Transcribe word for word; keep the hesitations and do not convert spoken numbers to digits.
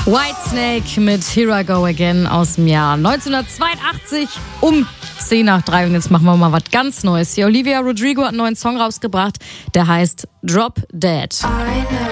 Whitesnake mit Here I Go Again aus dem Jahr neunzehnhundertzweiundachtzig um zehn nach drei. Und jetzt machen wir mal was ganz Neues. Die Olivia Rodrigo hat einen neuen Song rausgebracht, der heißt Drop Dead.